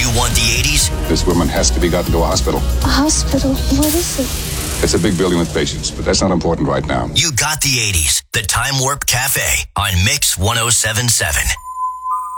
want the 80s? This woman has to be gotten to a hospital. A hospital? What is it? It's a big building with patients, but that's not important right now. You got the 80s. The Time Warp Cafe on Mix 107.7.